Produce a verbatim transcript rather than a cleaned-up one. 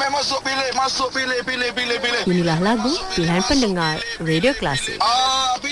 Amir masuk pilih, masuk pilih, pilih, pilih, pilih, pilih. Inilah lagu pilihan pendengar Radio Klasik. Ah, pilih.